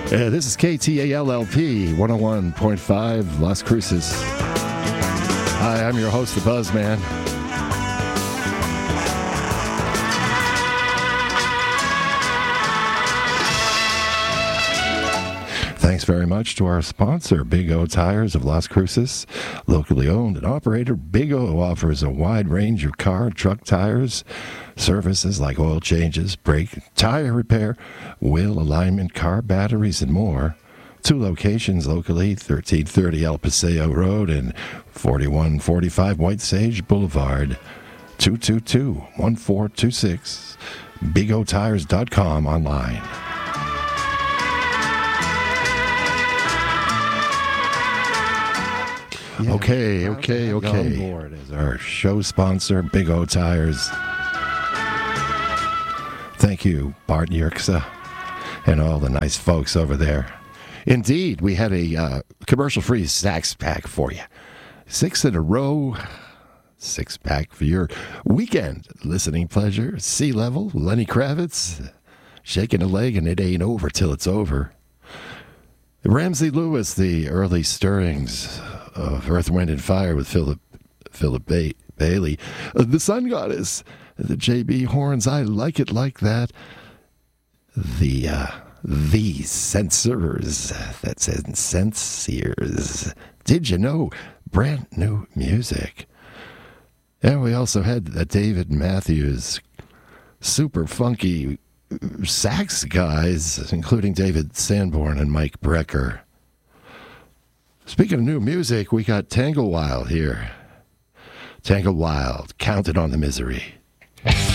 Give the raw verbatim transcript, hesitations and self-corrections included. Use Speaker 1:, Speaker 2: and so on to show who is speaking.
Speaker 1: Uh, this is K T A L L P one oh one point five Las Cruces. Hi, I'm your host, the Buzzman. Thanks very much to our sponsor, Big O Tires of Las Cruces. Locally owned and operated, Big O offers a wide range of car and truck tires, services like oil changes, brake, tire repair, wheel alignment, car batteries, and more. Two locations locally, thirteen thirty El Paseo Road and forty-one forty-five White Sage Boulevard. two two two, one four two six. big o tires dot com online. Yeah, okay, okay, okay. On board as our show sponsor, Big O Tires. Thank you, Bart Yerxa, and all the nice folks over there. Indeed, we had a uh, commercial-free sax pack for you. Six in a row, six pack for your weekend listening pleasure. Sea Level, Lenny Kravitz, shaking a leg and it ain't over till it's over. Ramsey Lewis, the early stirrings of Earth, Wind, and Fire with Philip Philip ba- Bailey. Uh, the Sun Goddess, the J B Horns, I Like It Like That. The, uh, the Censors, that says Censors. Did you know? Brand new music. And we also had uh, David Matthews, super funky sax guys, including David Sanborn and Mike Brecker. Speaking of new music, we got Tangle Wild here. Tangle Wild, Counted on the Misery.